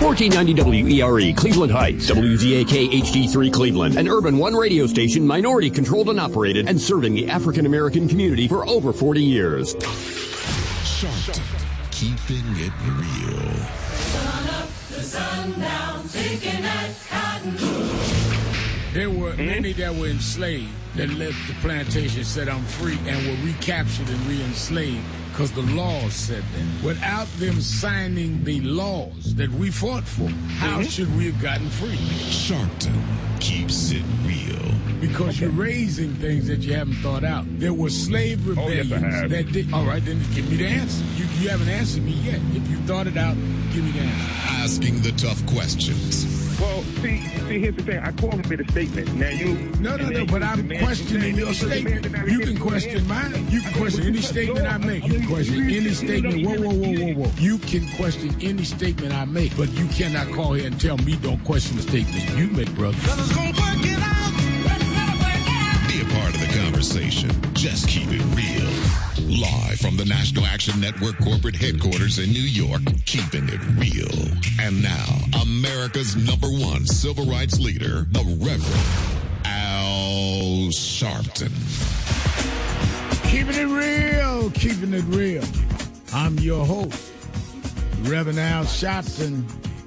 1490 WERE, Cleveland Heights, WZAK HD3 Cleveland, an Urban One radio station, minority controlled and operated, and serving the African American community for over 40 years. Sharpton, keeping it real. Sun up, the sun down, taking that cotton. There were many that were enslaved that left the plantation, said I'm free, and were recaptured and re-enslaved because the laws said that. Without them signing the laws that we fought for, how should we have gotten free? Sharpton keeps it real. Because you're raising things that you haven't thought out. There were slave rebellions that did. All right, then give me the answer. You haven't answered me yet. If you thought it out, give me the answer. Asking the tough questions. Well, see, here's the thing. I call him a statement. Now you. No, but I'm questioning your statement. You can question mine. You can question any statement I make. You can question any statement. Whoa. You can question any statement I make, but you cannot call here and tell me don't question the statement you make, brother. Be a part of the conversation. Just keep it real. Live from the National Action Network corporate headquarters in New York, keeping it real. And now, America's #1 civil rights leader, the Reverend Al Sharpton. Keeping it real. I'm your host, Reverend Al Sharpton.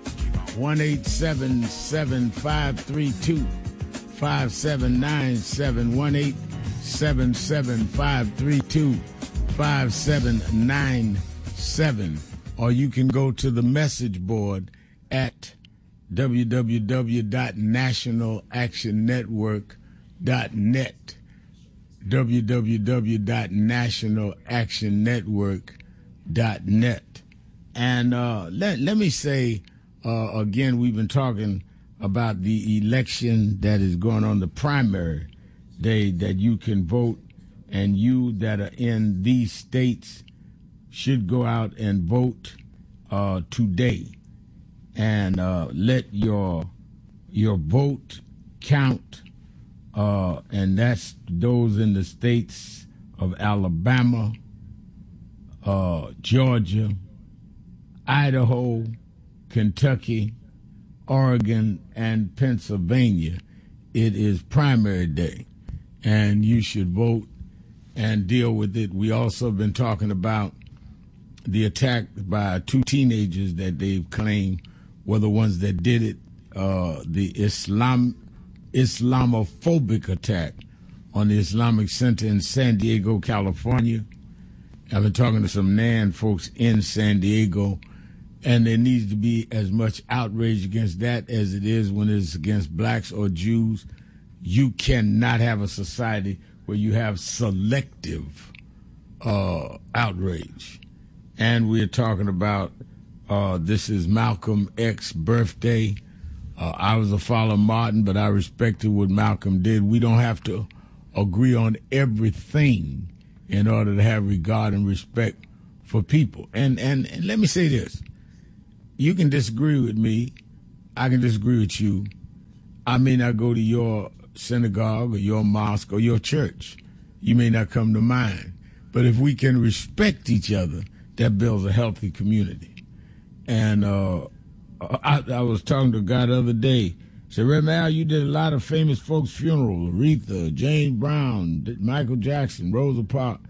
1-877-532-5797. 1-877-532-5797. Or you can go to the message board at www.nationalactionnetwork.net. www.nationalactionnetwork.net. And let me say, again, we've been talking about the election that is going on, the primary day that you can vote, and you that are in these states should go out and vote today, and let your vote count, and that's those in the states of Alabama, Georgia, Idaho, Kentucky, Oregon, and Pennsylvania. It is primary day, and you should vote and deal with it. We also have been talking about the attack by 2 teenagers that they've claimed were the ones that did it, the Islamophobic attack on the Islamic Center in San Diego, California. I've been talking to some NAN folks in San Diego, and there needs to be as much outrage against that as it is when it's against blacks or Jews. You cannot have a society where you have selective outrage. And we're talking about this is Malcolm X's birthday. I was a follower of Martin, but I respected what Malcolm did. We don't have to agree on everything in order to have regard and respect for people. And let me say this. You can disagree with me. I can disagree with you. I may not go to your synagogue or your mosque or your church. You may not come to mine. But if we can respect each other, that builds a healthy community. And I was talking to a guy the other day. Said, Reverend Al, you did a lot of famous folks' funerals. Aretha, James Brown, Michael Jackson, Rosa Parks.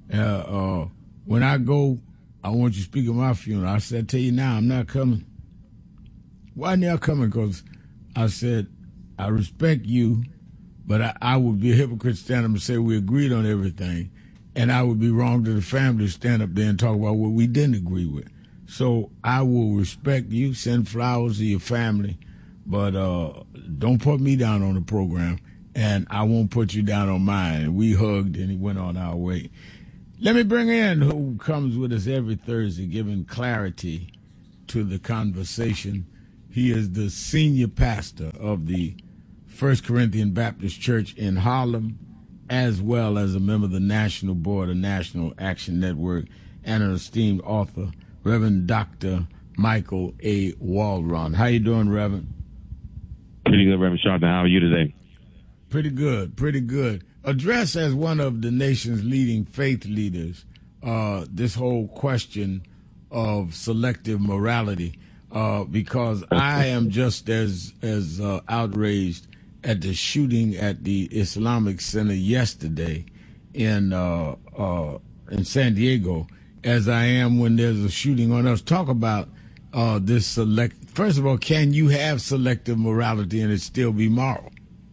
When I go, I want you to speak at my funeral. I said, tell you now, I'm not coming. Why not coming? Because I said, I respect you, but I would be a hypocrite to stand up and say we agreed on everything, and I would be wrong to the family to stand up there and talk about what we didn't agree with. So I will respect you, send flowers to your family, but don't put me down on the program, and I won't put you down on mine. And we hugged, and he went on our way. Let me bring in who comes with us every Thursday, giving clarity to the conversation. He is the senior pastor of the First Corinthian Baptist Church in Harlem, as well as a member of the National Board of National Action Network and an esteemed author, Reverend Dr. Michael A. Waldron. How you doing, Reverend? Pretty good, Reverend Sharpton. How are you today? Pretty good. Address as one of the nation's leading faith leaders this whole question of selective morality. because I am just as outraged at the shooting at the Islamic Center yesterday in San Diego as I am when there's a shooting on us. Talk about this First of all, can you have selective morality and it still be moral?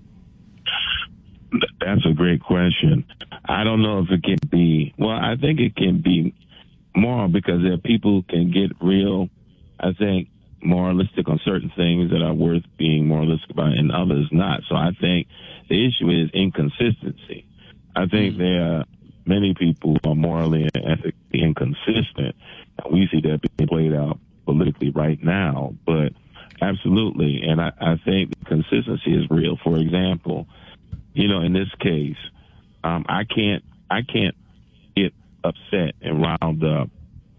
That's a great question. I don't know if it can be. Well, I think it can be moral because there are people who can get real, I think, moralistic on certain things that are worth being moralistic about and others not. So I think the issue is inconsistency. I think there are many people who are morally and ethically inconsistent, and we see that being played out politically right now. But absolutely, and I think consistency is real. For example, in this case, I can't get upset and riled up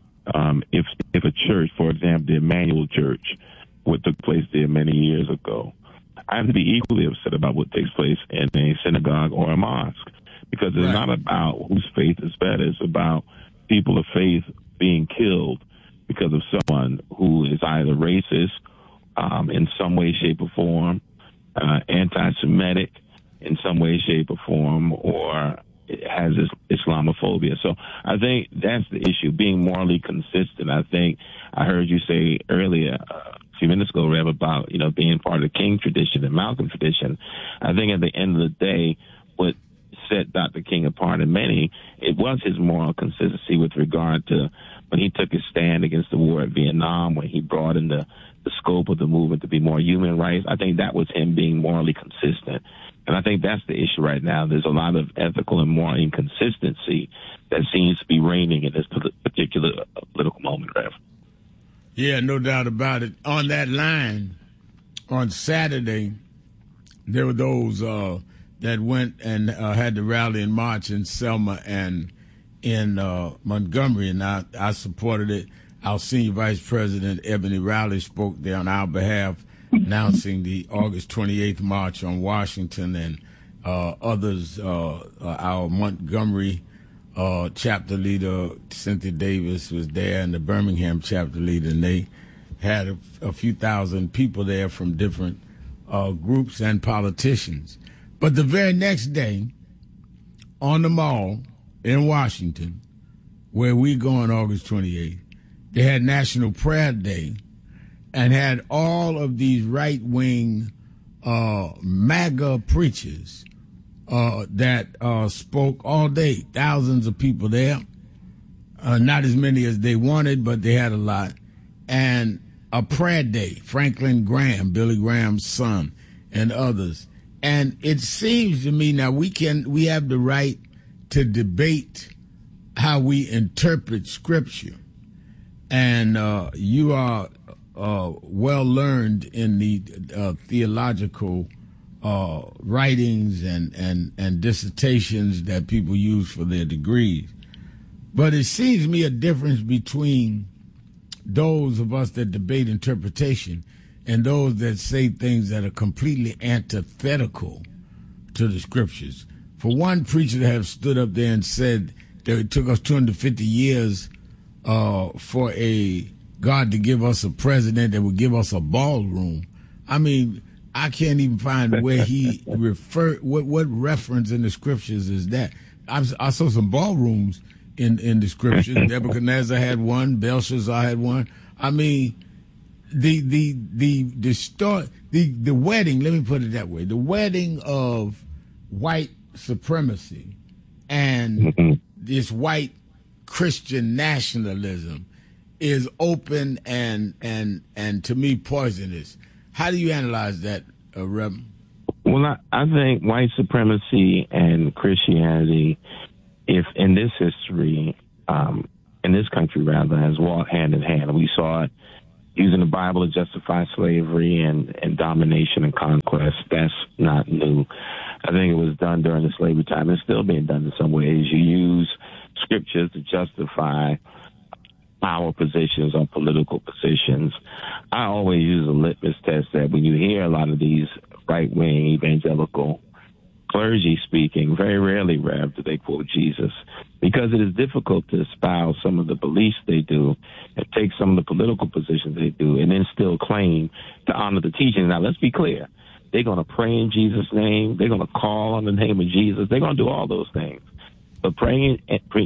if a church, for example, the Emmanuel Church, what took place there many years ago. I have to be equally upset about what takes place in a synagogue or a mosque, because it's not about whose faith is better. It's about people of faith being killed because of someone who is either racist in some way, shape, or form, anti-Semitic in some way, shape, or form, or has Islamophobia. So I think that's the issue, being morally consistent. I think I heard you say earlier, a few minutes ago, Rev, about, being part of the King tradition and Malcolm tradition. I think at the end of the day, what set Dr. King apart in many, it was his moral consistency with regard to when he took his stand against the war at Vietnam, when he brought in the scope of the movement to be more human rights. I think that was him being morally consistent. And I think that's the issue right now. There's a lot of ethical and moral inconsistency that seems to be reigning in this particular political moment, Rev. Yeah, no doubt about it. On that line, on Saturday, there were those that went and had the rally and march in Selma and in Montgomery, and I supported it. Our senior vice president, Ebony Riley, spoke there on our behalf, announcing the August 28th march on Washington, and others, our Montgomery chapter leader, Cynthia Davis, was there, and the Birmingham chapter leader, and they had a few thousand people there from different groups and politicians. But the very next day, on the Mall in Washington, where we go on August 28th, they had National Prayer Day, and had all of these right-wing MAGA preachers that spoke all day. Thousands of people there. Not as many as they wanted, but they had a lot. And a prayer day. Franklin Graham, Billy Graham's son, and others. And it seems to me now we have the right to debate how we interpret Scripture. And you are well learned in the theological writings and dissertations that people use for their degrees. But it seems to me a difference between those of us that debate interpretation and those that say things that are completely antithetical to the Scriptures. For one preacher to have stood up there and said that it took us 250 years for a God to give us a president that would give us a ballroom. I mean, I can't even find where he referred. What reference in the Scriptures is that? I saw some ballrooms in the Scriptures. Nebuchadnezzar had one. Belshazzar had one. I mean, the wedding. Let me put it that way: the wedding of white supremacy and this white Christian nationalism is open and to me poisonous. How do you analyze that, Reb? Well, I think white supremacy and Christianity, if in this history, in this country rather, has walked hand in hand. We saw it using the Bible to justify slavery and domination and conquest. That's not new. I think it was done during the slavery time. It's still being done in some ways. You use scriptures to justify power positions or political positions. I always use a litmus test that when you hear a lot of these right-wing evangelical clergy speaking, very rarely, Rev, do they quote Jesus, because it is difficult to espouse some of the beliefs they do and take some of the political positions they do and then still claim to honor the teachings. Now, let's be clear. They're going to pray in Jesus' name. They're going to call on the name of Jesus. They're going to do all those things. But praying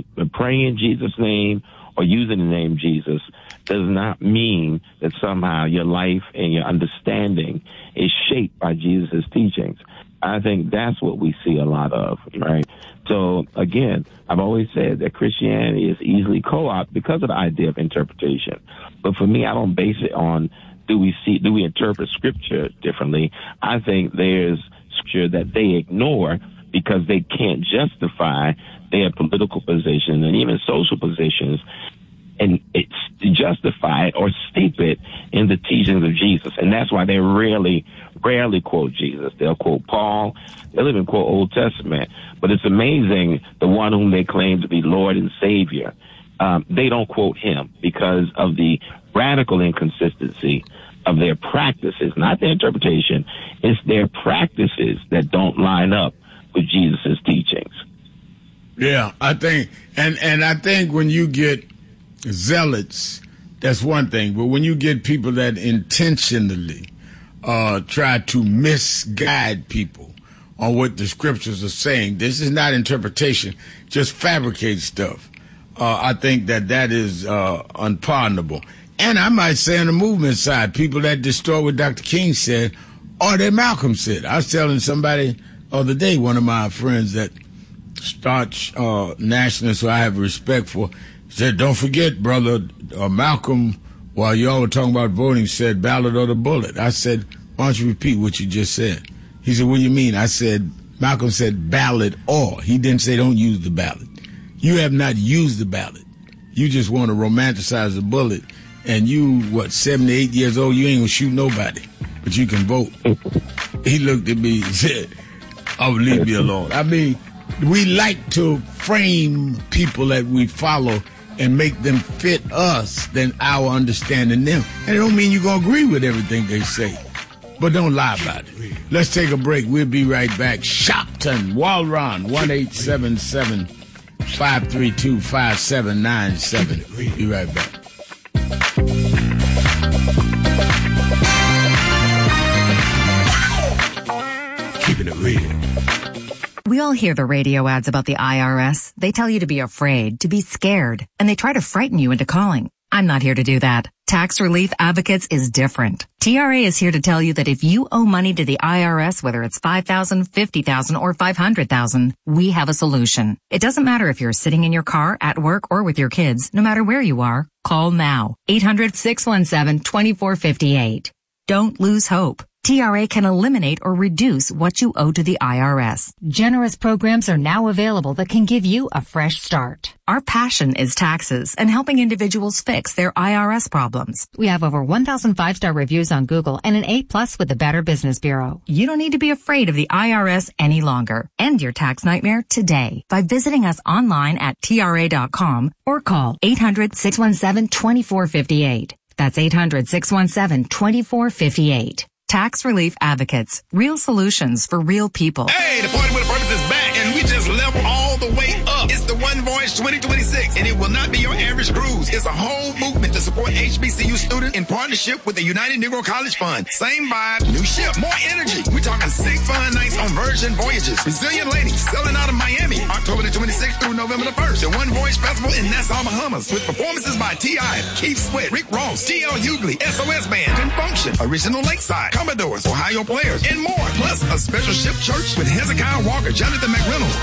in Jesus' name or using the name Jesus does not mean that somehow your life and your understanding is shaped by Jesus' teachings. I think that's what we see a lot of, right? So, again, I've always said that Christianity is easily co-opted because of the idea of interpretation. But for me, I don't base it on do we interpret Scripture differently. I think there's Scripture that they ignore because they can't justify their political position and even social positions and it's justify it or steep it in the teachings of Jesus. And that's why they rarely quote Jesus. They'll quote Paul. They'll even quote Old Testament. But it's amazing, the one whom they claim to be Lord and Savior, they don't quote him because of the radical inconsistency of their practices, not their interpretation. It's their practices that don't line up with Jesus' teachings. Yeah, I think, and I think when you get zealots, that's one thing. But when you get people that intentionally try to misguide people on what the scriptures are saying, this is not interpretation, just fabricate stuff. I think that is unpardonable. And I might say on the movement side, people that distort what Dr. King said or that Malcolm said. I was telling somebody the other day, one of my friends that starts nationalists who I have respect for, said, don't forget, brother, Malcolm, while y'all were talking about voting, said ballot or the bullet. I said, why don't you repeat what you just said? He said, what do you mean? I said, Malcolm said ballot or. He didn't say don't use the ballot. You have not used the ballot. You just want to romanticize the bullet. And you, 78 years old, you ain't going to shoot nobody, but you can vote. He looked at me and said, oh, leave me alone. I mean, we like to frame people that we follow and make them fit us than our understanding them. And it don't mean you're going to agree with everything they say, but don't lie about it. Let's take a break. We'll be right back. Shopton, Walron, 1-877-532-5797. Be right back. Keeping it real. We all hear the radio ads about the IRS. They tell you to be afraid, to be scared, and they try to frighten you into calling. I'm not here to do that. Tax Relief Advocates is different. TRA is here to tell you that if you owe money to the IRS, whether it's $5,000, $50,000, or $500,000, we have a solution. It doesn't matter if you're sitting in your car, at work, or with your kids. No matter where you are, call now. 800-617-2458. Don't lose hope. TRA can eliminate or reduce what you owe to the IRS. Generous programs are now available that can give you a fresh start. Our passion is taxes and helping individuals fix their IRS problems. We have over 1,000 5-star reviews on Google and an A+ with the Better Business Bureau. You don't need to be afraid of the IRS any longer. End your tax nightmare today by visiting us online at TRA.com or call 800-617-2458. That's 800-617-2458. Tax Relief Advocates. Real solutions for real people. Hey, the Party with a Purpose is back, and we just level all the way up. It's the One Voice 2026, and it will not be your average cruise. It's a whole movement to support HBCU students in partnership with the United Negro College Fund. Same vibe, new ship, more energy. We're talking 6 fun nights on Virgin Voyages. Resilient Ladies selling out of Miami, October the 26th through November the 1st. The One Voice Festival in Nassau, Bahamas, with performances by T.I., Keith Sweat, Rick Ross, T.L. Hughley, SOS Band, Confunction, Original Lakeside, Commodores, Ohio Players, and more. Plus, a special ship church with Hezekiah Walker, Jonathan McReynolds,